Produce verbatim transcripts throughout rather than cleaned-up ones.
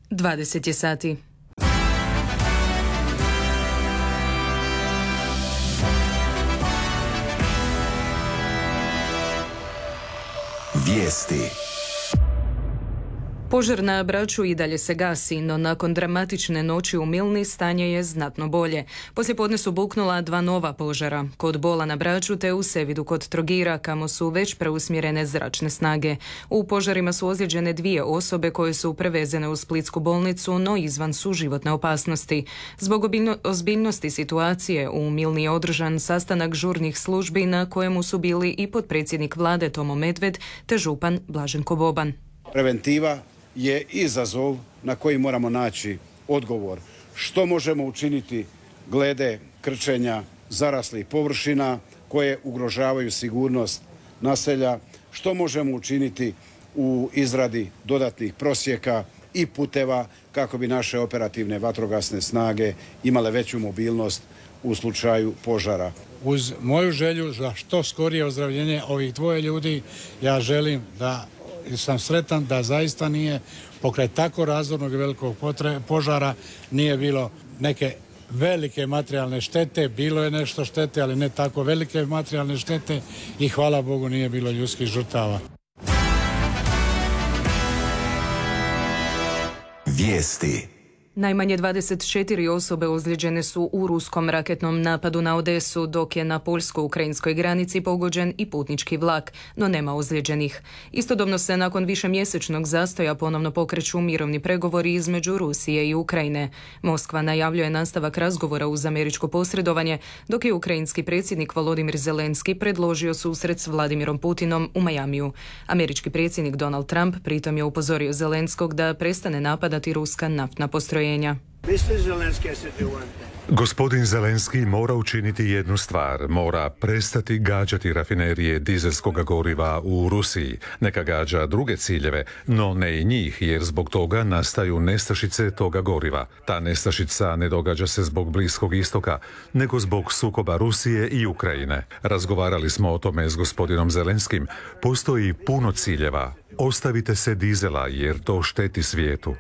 dvadeset je sati. Vijesti. Požar na Braču i dalje se gasi, no nakon dramatične noći u Milni stanje je znatno bolje. Poslijepodne su buknula dva nova požara, kod Bola na Braču te u Sevidu kod Trogira, kamo su već preusmjerene zračne snage. U požarima su ozlijeđene dvije osobe koje su prevezene u splitsku bolnicu, no izvan su životne opasnosti. Zbog obiljno, ozbiljnosti situacije u Milni je održan sastanak žurnih službi na kojemu su bili i potpredsjednik vlade Tomo Medved te župan Blaženko Boban. Preventiva je izazov na koji moramo naći odgovor. Što možemo učiniti glede krčenja zaraslih površina koje ugrožavaju sigurnost naselja, što možemo učiniti u izradi dodatnih prosjeka i puteva kako bi naše operativne vatrogasne snage imale veću mobilnost u slučaju požara. Uz moju želju za što skorije ozdravljenje ovih dvoje ljudi, ja želim da sam sretan da zaista nije pokraj tako razornog i velikog potre, požara nije bilo neke velike materijalne štete, bilo je nešto štete, ali ne tako velike materijalne štete i hvala Bogu nije bilo ljudskih žrtava. Vijesti. Najmanje dvadeset četiri osobe ozlijeđene su u ruskom raketnom napadu na Odesu, dok je na poljsko-ukrajinskoj granici pogođen i putnički vlak, no nema ozlijeđenih. Istodobno se nakon višemjesečnog zastoja ponovno pokreću mirovni pregovori između Rusije i Ukrajine. Moskva najavljuje nastavak razgovora uz američko posredovanje, dok je ukrajinski predsjednik Volodimir Zelenski predložio susret s Vladimirom Putinom u Majamiju. Američki predsjednik Donald Trump pritom je upozorio Zelenskog da prestane napadati ruska naftna postrojenja. Gospodin Zelenski mora učiniti jednu stvar, mora prestati gađati rafinerije dizelskog goriva u Rusiji. Neka gađa druge ciljeve, no ne i njih, jer zbog toga nastaju nestašice toga goriva. Ta nestašica ne događa se zbog Bliskog istoka, nego zbog sukoba Rusije i Ukrajine. Razgovarali smo o tome s gospodinom Zelenskim. Postoji puno ciljeva. Ostavite se dizela, jer to šteti svijetu.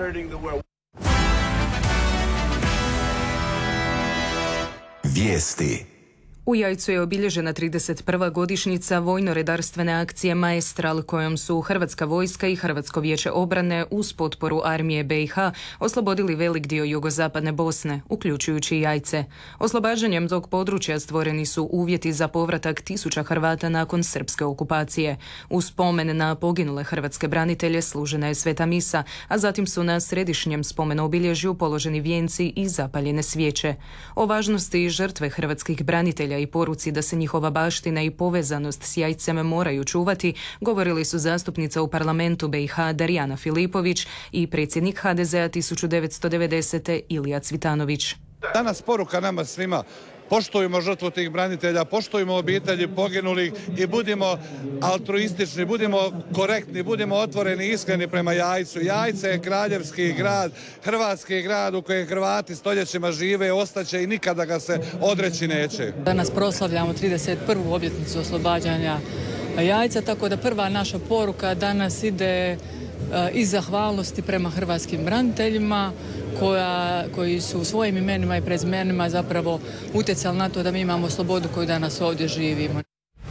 Vijesti. U Jajcu je obilježena trideset prva godišnjica vojno-redarstvene akcije Maestral, kojom su Hrvatska vojska i Hrvatsko vijeće obrane uz potporu armije B i H oslobodili velik dio jugozapadne Bosne, uključujući i Jajce. Oslobađanjem tog područja stvoreni su uvjeti za povratak tisuća Hrvata nakon srpske okupacije. U spomen na poginule hrvatske branitelje služena je sveta misa, a zatim su na središnjem spomenobilježju položeni vijenci i zapaljene svijeće. O važnosti žrtve hrvatskih branitelja i poruci da se njihova baština i povezanost s Jajcem moraju čuvati, govorili su zastupnica u parlamentu B i H Darijana Filipović i predsjednik H D Z-a tisuću devetsto devedesete Ilija Cvitanović. Danas poruka nama svima: poštujemo žrtvu tih branitelja, poštujemo obitelji poginulih i budimo altruistični, budimo korektni, budimo otvoreni i iskreni prema Jajcu. Jajce je kraljevski grad, hrvatski grad u kojem Hrvati stoljećima žive, ostaće i nikada ga se odreći neće. Danas proslavljamo trideset prvu obljetnicu oslobađanja Jajca, tako da prva naša poruka danas ide iz zahvalnosti prema hrvatskim braniteljima koja, koji su svojim imenima i prezimenima zapravo utjecali na to da mi imamo slobodu koju danas ovdje živimo.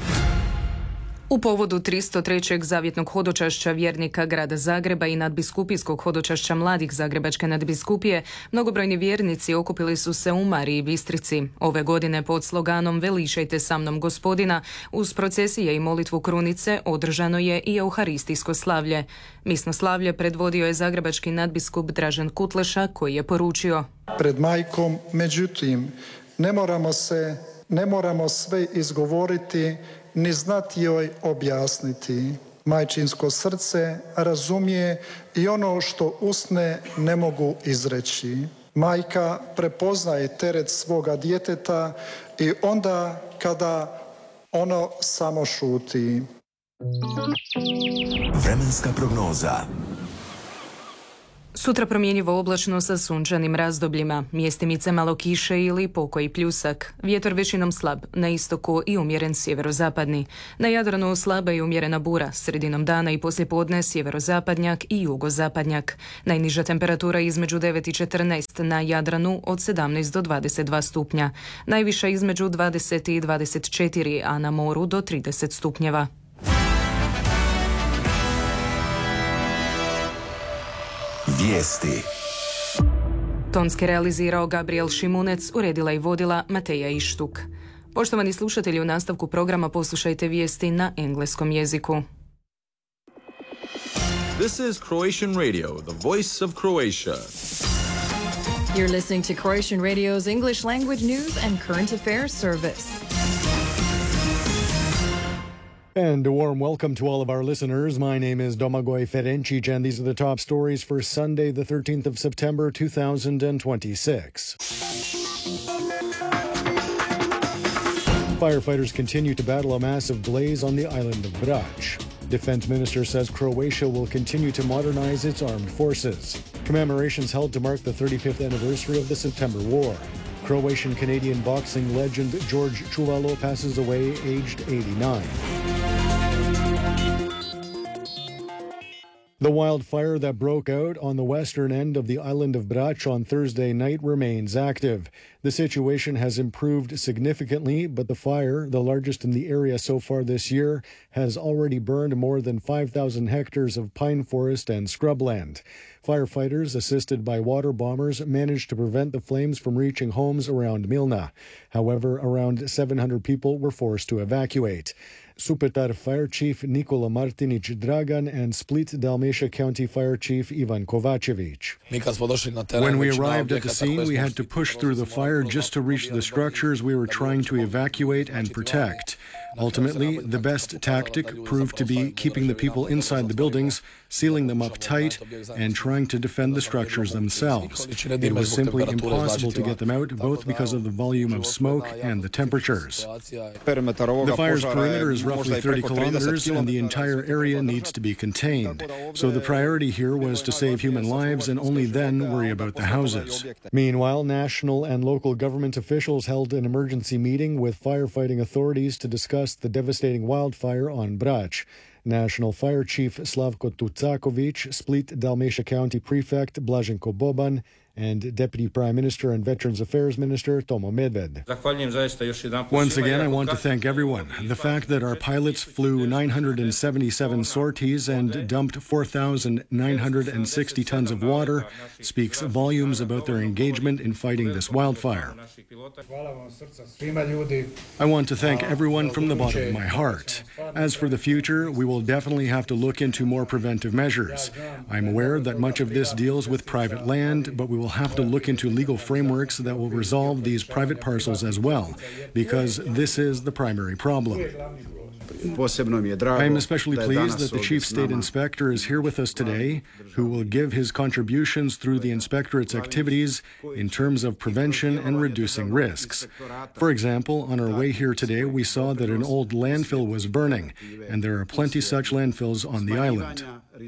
U povodu tristo trećeg zavjetnog hodočašća vjernika grada Zagreba i nadbiskupijskog hodočašća mladih Zagrebačke nadbiskupije, mnogobrojni vjernici okupili su se u Mariji Bistrici. Ove godine pod sloganom Veličajte sa mnom Gospodina, uz procesije i molitvu krunice održano je i euharistijsko slavlje. Misno slavlje predvodio je zagrebački nadbiskup Dražen Kutleša, koji je poručio: Pred majkom, međutim, ne moramo se, ne moramo sve izgovoriti, ni znati joj objasniti. Majčinsko srce razumije i ono što usne ne mogu izreći. Majka prepoznaje teret svoga djeteta i onda kada ono samo šuti. Vremenska prognoza. Sutra promjenjivo oblačno sa sunčanim razdobljima, mjestimice malo kiše ili pokoji pljusak. Vjetar većinom slab, na istoku i umjeren sjeverozapadni. Na Jadranu slaba i umjerena bura, sredinom dana i poslijepodne sjeverozapadnjak i jugozapadnjak. Najniža temperatura između devet i četrnaest, na Jadranu od sedamnaest do dvadeset dva stupnja. Najviša između dvadeset i dvadeset četiri, a na moru do trideset stupnjeva. Vijesti. Tonski realizirao Gabriel Šimunec, uredila i vodila Mateja Ištuk. Poštovani slušatelji, u nastavku programa poslušajte vijesti na engleskom jeziku. This is Croatian Radio, the voice of Croatia. You're listening to Croatian Radio's English language news and current affairs service. And a warm welcome to all of our listeners. My name is Domagoj Ferencic, and these are the top stories for Sunday, the thirteenth of September, two thousand twenty-six. Firefighters continue to battle a massive blaze on the island of Brač. Defense Minister says Croatia will continue to modernize its armed forces. Commemorations held to mark the thirty-fifth anniversary of the September War. Croatian-Canadian boxing legend George Čuvalo passes away aged eighty-nine. The wildfire that broke out on the western end of the island of Brač on Thursday night remains active. The situation has improved significantly, but the fire, the largest in the area so far this year, has already burned more than five thousand hectares of pine forest and scrubland. Firefighters, assisted by water bombers, managed to prevent the flames from reaching homes around Milna. However, around seven hundred people were forced to evacuate. Supetar Fire Chief Nikola Martinić Dragan and Split-Dalmatia County Fire Chief Ivan Kovačević. When we arrived at the scene, we had to push through the fire just to reach the structures we were trying to evacuate and protect. Ultimately, the best tactic proved to be keeping the people inside the buildings, sealing them up tight, and trying to defend the structures themselves. It was simply impossible to get them out, both because of the volume of smoke and the temperatures. The fire's perimeter is roughly thirty kilometers, and the entire area needs to be contained. So the priority here was to save human lives and only then worry about the houses. Meanwhile, national and local government officials held an emergency meeting with firefighting authorities to discuss the devastating wildfire on Brač. National Fire Chief Slavko Tucakovic, Split-Dalmatia County Prefect Blaženko Boban, and Deputy Prime Minister and Veterans Affairs Minister Tomo Medved. Once again, I want to thank everyone. The fact that our pilots flew nine hundred seventy-seven sorties and dumped four thousand nine hundred sixty tons of water speaks volumes about their engagement in fighting this wildfire. I want to thank everyone from the bottom of my heart. As for the future, we will definitely have to look into more preventive measures. I'm aware that much of this deals with private land, but we will have to look into legal frameworks that will resolve these private parcels as well, because this is the primary problem. I am especially pleased that the Chief State Inspector is here with us today, who will give his contributions through the Inspectorate's activities in terms of prevention and reducing risks. For example, on our way here today, we saw that an old landfill was burning, and there are plenty such landfills on the island.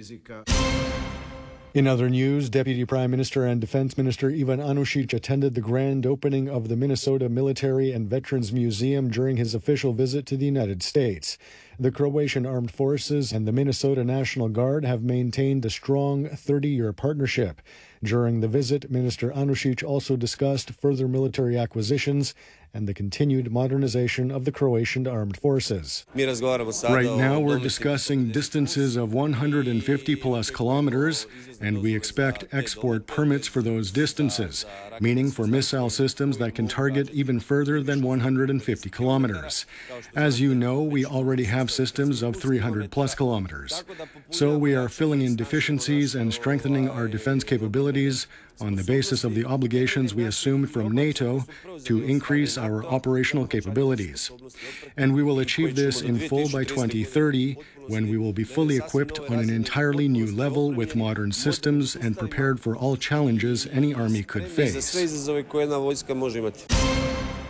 In other news, Deputy Prime Minister and Defense Minister Ivan Anušić attended the grand opening of the Minnesota Military and Veterans Museum during his official visit to the United States. The Croatian Armed Forces and the Minnesota National Guard have maintained a strong thirty-year partnership. During the visit, Minister Anušić also discussed further military acquisitions and the continued modernization of the Croatian armed forces. Right now, we're discussing distances of one hundred fifty plus kilometers, and we expect export permits for those distances, meaning for missile systems that can target even further than one hundred fifty kilometers. As you know, we already have systems of three hundred plus kilometers. So we are filling in deficiencies and strengthening our defense capabilities on the basis of the obligations we assumed from NATO to increase our operational capabilities. And we will achieve this in full by twenty thirty, when we will be fully equipped on an entirely new level with modern systems and prepared for all challenges any army could face.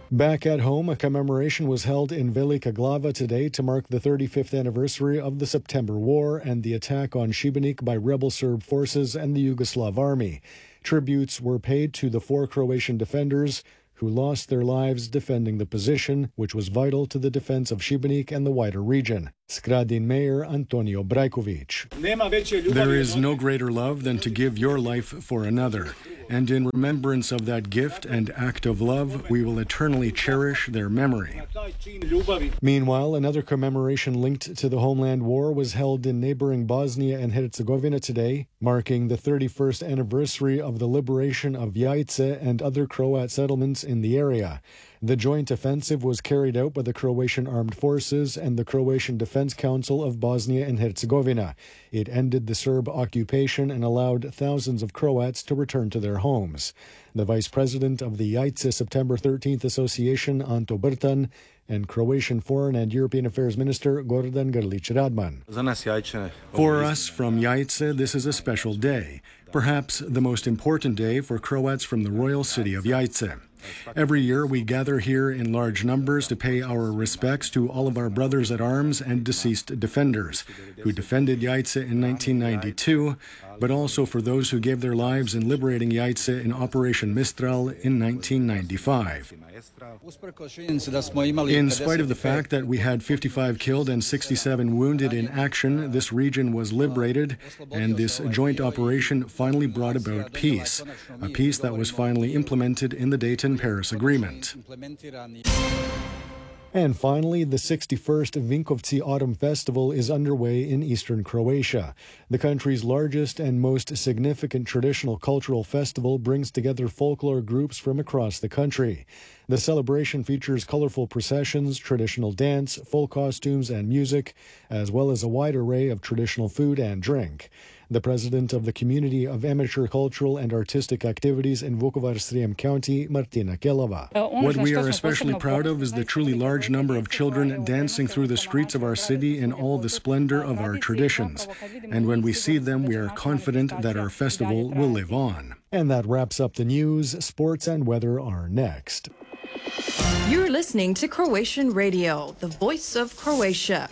Back at home, a commemoration was held in Velika Glava today to mark the thirty-fifth anniversary of the September War and the attack on Šibenik by rebel Serb forces and the Yugoslav army. Tributes were paid to the four Croatian defenders who lost their lives defending the position, which was vital to the defense of Šibenik and the wider region. Skradin Mayor Antonio Brajković. There is no greater love than to give your life for another. And in remembrance of that gift and act of love, we will eternally cherish their memory. Meanwhile, another commemoration linked to the homeland war was held in neighboring Bosnia and Herzegovina today, marking the thirty-first anniversary of the liberation of Jajce and other Croat settlements in the area. The joint offensive was carried out by the Croatian Armed Forces and the Croatian Defense Council of Bosnia and Herzegovina. It ended the Serb occupation and allowed thousands of Croats to return to their homes. The vice president of the Jajce September thirteenth Association, Anto Brtan, and Croatian Foreign and European Affairs Minister Gordan Grlić Radman. For us from Jajce, this is a special day, perhaps the most important day for Croats from the royal city of Jajce. Every year we gather here in large numbers to pay our respects to all of our brothers at arms and deceased defenders who defended Jajce in nineteen ninety-two, but also for those who gave their lives in liberating Jajce in Operation Mistral in nineteen ninety-five. In spite of the fact that we had fifty-five killed and sixty-seven wounded in action, this region was liberated, and this joint operation finally brought about peace, a peace that was finally implemented in the Dayton-Paris Agreement. And finally, the sixty-first Vinkovci Autumn Festival is underway in eastern Croatia. The country's largest and most significant traditional cultural festival brings together folklore groups from across the country. The celebration features colorful processions, traditional dance, full costumes, and music, as well as a wide array of traditional food and drink. The president of the Community of Amateur Cultural and Artistic Activities in Vukovar-Srijem County, Martina Kelava. What we are especially proud of is the truly large number of children dancing through the streets of our city in all the splendor of our traditions. And when we see them, we are confident that our festival will live on. And that wraps up the news. Sports and weather are next. You're listening to Croatian Radio, the voice of Croatia.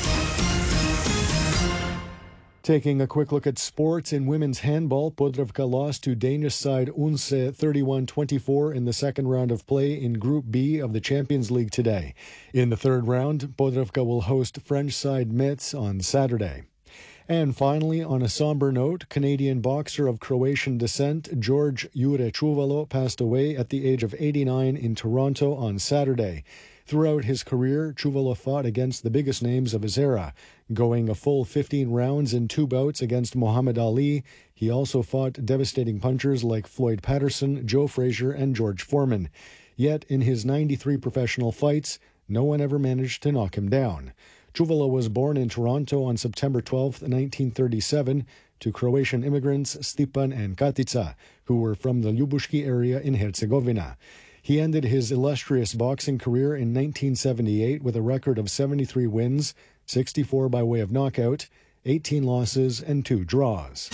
Taking a quick look at sports, in women's handball, Podravka lost to Danish side Unse thirty-one twenty-four in the second round of play in Group B of the Champions League today. In the third round, Podravka will host French side Metz on Saturday. And finally, on a somber note, Canadian boxer of Croatian descent George Jure Čuvalo passed away at the age of eighty-nine in Toronto on Saturday. Throughout his career, Čuvalo fought against the biggest names of his era. Going a full fifteen rounds in two bouts against Muhammad Ali, he also fought devastating punchers like Floyd Patterson, Joe Frazier, and George Foreman. Yet, in his ninety-three professional fights, no one ever managed to knock him down. Čuvalo was born in Toronto on September twelfth, nineteen thirty-seven, to Croatian immigrants Stipan and Katica, who were from the Ljubuški area in Herzegovina. He ended his illustrious boxing career in nineteen seventy-eight with a record of seventy-three wins, sixty-four by way of knockout, eighteen losses, and two draws.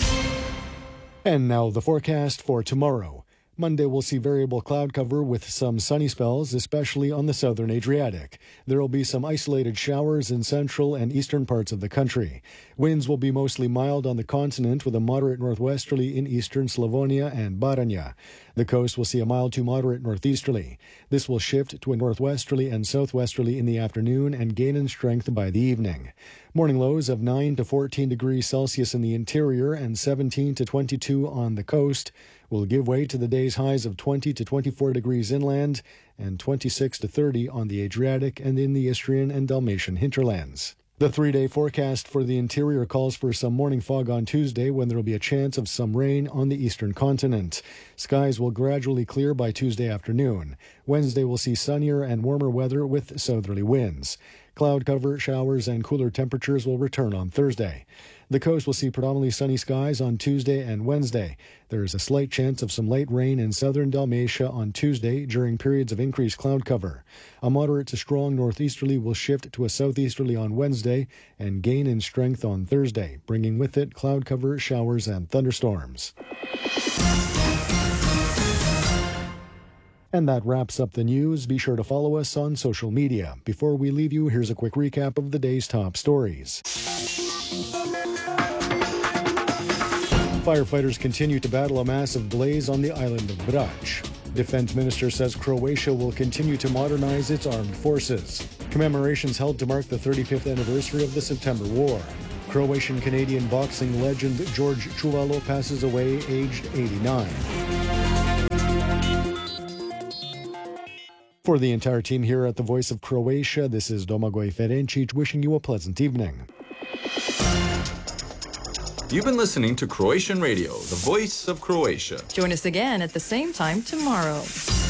And now the forecast for tomorrow. Monday will see variable cloud cover with some sunny spells, especially on the southern Adriatic. There will be some isolated showers in central and eastern parts of the country. Winds will be mostly mild on the continent with a moderate northwesterly in eastern Slavonia and Baranja. The coast will see a mild to moderate northeasterly. This will shift to a northwesterly and southwesterly in the afternoon and gain in strength by the evening. Morning lows of nine to fourteen degrees Celsius in the interior and seventeen to twenty-two on the coast will give way to the day's highs of twenty to twenty-four degrees inland and twenty-six to thirty on the Adriatic and in the Istrian and Dalmatian hinterlands. The three-day forecast for the interior calls for some morning fog on Tuesday when there will be a chance of some rain on the eastern continent. Skies will gradually clear by Tuesday afternoon. Wednesday will see sunnier and warmer weather with southerly winds. Cloud cover, showers, and cooler temperatures will return on Thursday. The coast will see predominantly sunny skies on Tuesday and Wednesday. There is a slight chance of some light rain in southern Dalmatia on Tuesday during periods of increased cloud cover. A moderate to strong northeasterly will shift to a southeasterly on Wednesday and gain in strength on Thursday, bringing with it cloud cover, showers, and thunderstorms. And that wraps up the news. Be sure to follow us on social media. Before we leave you, here's a quick recap of the day's top stories. Firefighters continue to battle a massive blaze on the island of Brač. Defense Minister says Croatia will continue to modernize its armed forces. Commemorations held to mark the thirty-fifth anniversary of the September War. Croatian-Canadian boxing legend George Čuvalo passes away aged eighty-nine. For the entire team here at the Voice of Croatia, this is Domagoj Ferencic wishing you a pleasant evening. You've been listening to Croatian Radio, the voice of Croatia. Join us again at the same time tomorrow.